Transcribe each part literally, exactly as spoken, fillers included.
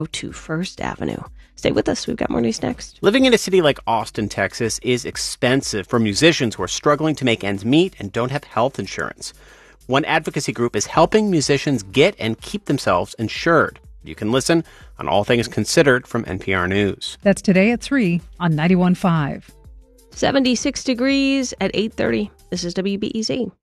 to First Avenue. Stay with us. We've got more news next. Living in a city like Austin, Texas is expensive for musicians who are struggling to make ends meet and don't have health insurance. One advocacy group is helping musicians get and keep themselves insured. You can listen on All Things Considered from N P R News. That's today at three on ninety-one point five. seventy-six degrees at eight thirty. This is W B E Z.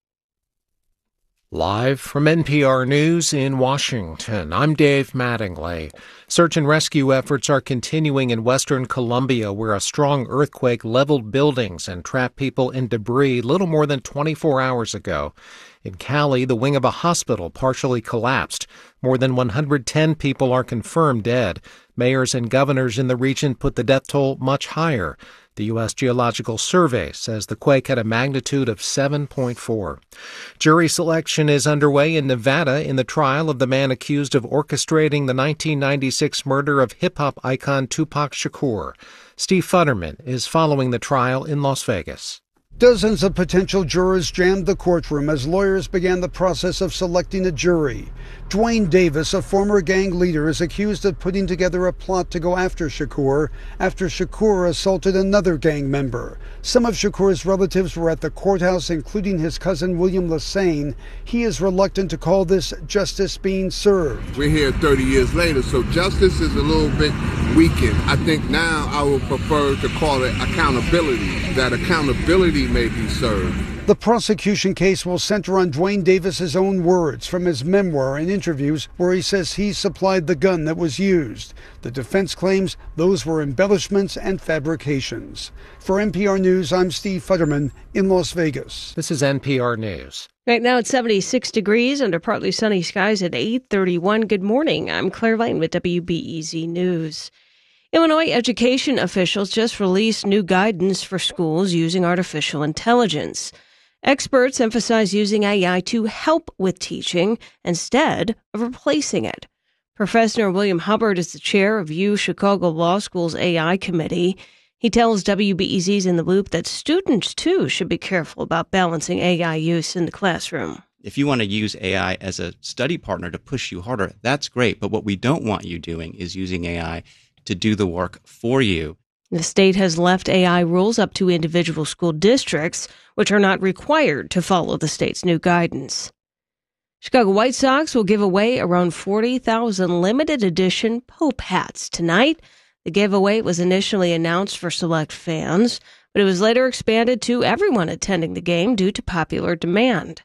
Live from N P R News in Washington, I'm Dave Mattingly. Search and rescue efforts are continuing in western Colombia, where a strong earthquake leveled buildings and trapped people in debris little more than twenty-four hours ago. In Cali, the wing of a hospital partially collapsed. More than one hundred ten people are confirmed dead. Mayors and governors in the region put the death toll much higher. The U S Geological Survey says the quake had a magnitude of seven point four. Jury selection is underway in Nevada in the trial of the man accused of orchestrating the nineteen ninety-six murder of hip-hop icon Tupac Shakur. Steve Futterman is following the trial in Las Vegas. Dozens of potential jurors jammed the courtroom as lawyers began the process of selecting a jury. Dwayne Davis, a former gang leader, is accused of putting together a plot to go after Shakur after Shakur assaulted another gang member. Some of Shakur's relatives were at the courthouse, including his cousin William Lassane. He is reluctant to call this justice being served. We're here thirty years later, so justice is a little bit weakened. I think now I would prefer to call it accountability, that accountability may be served. The prosecution case will center on Dwayne Davis's own words from his memoir and interviews where he says he supplied the gun that was used. The defense claims those were embellishments and fabrications. For N P R News, I'm Steve Futterman in Las Vegas. This is N P R News. Right now it's seventy-six degrees under partly sunny skies at eight thirty-one. Good morning. I'm Claire Lane with W B E Z News. Illinois education officials just released new guidance for schools using artificial intelligence. Experts emphasize using A I to help with teaching instead of replacing it. Professor William Hubbard is the chair of U Chicago Law School's A I committee. He tells W B E Z's In the Loop that students, too, should be careful about balancing A I use in the classroom. If you want to use A I as a study partner to push you harder, that's great. But what we don't want you doing is using A I to do the work for you. The state has left A I rules up to individual school districts, which are not required to follow the state's new guidance. Chicago White Sox will give away around forty thousand limited edition Pope hats tonight. The giveaway was initially announced for select fans, but it was later expanded to everyone attending the game due to popular demand.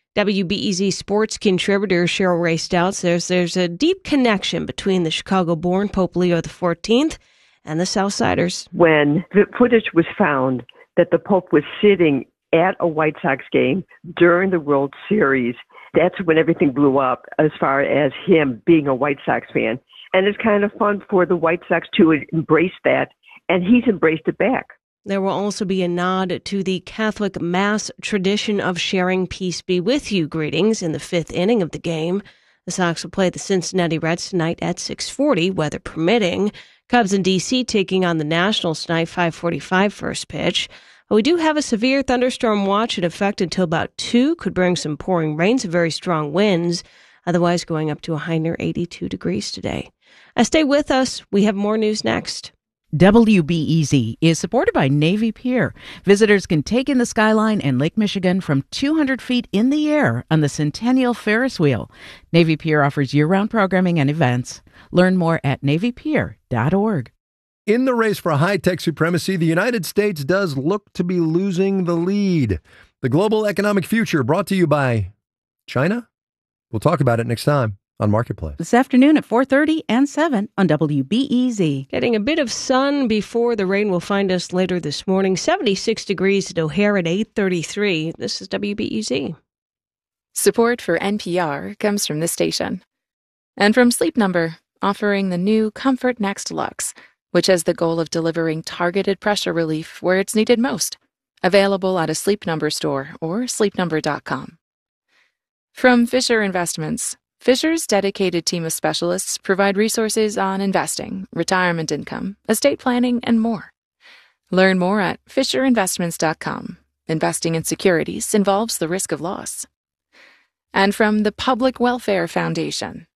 W B E Z sports contributor Cheryl Ray Stout says there's a deep connection between the Chicago-born Pope Leo the fourteenth and the Southsiders. When the footage was found that the Pope was sitting at a White Sox game during the World Series, that's when everything blew up as far as him being a White Sox fan. And it's kind of fun for the White Sox to embrace that, and he's embraced it back. There will also be a nod to the Catholic Mass tradition of sharing peace be with you greetings in the fifth inning of the game. The Sox will play the Cincinnati Reds tonight at six forty, weather permitting. Cubs in D C taking on the Nationals tonight, five forty-five first pitch. We do have a severe thunderstorm watch in effect until about two. Could bring some pouring rains and very strong winds. Otherwise going up to a high near eighty-two degrees today. Uh, stay with us. We have more news next. W B E Z is supported by Navy Pier. Visitors can take in the skyline and Lake Michigan from two hundred feet in the air on the Centennial Ferris Wheel. Navy Pier offers year-round programming and events. Learn more at navy pier dot org. In the race for high-tech supremacy, the United States does look to be losing the lead. The global economic future brought to you by China? We'll talk about it next time on Marketplace. This afternoon at four thirty and seven on W B E Z. Getting a bit of sun before the rain will find us later this morning. seventy-six degrees at O'Hare at eight thirty-three. This is W B E Z. Support for N P R comes from this station. And from Sleep Number, offering the new Comfort Next Luxe, which has the goal of delivering targeted pressure relief where it's needed most. Available at a Sleep Number store or sleep number dot com. From Fisher Investments, Fisher's dedicated team of specialists provide resources on investing, retirement income, estate planning, and more. Learn more at fisher investments dot com. Investing in securities involves the risk of loss. And from the Public Welfare Foundation,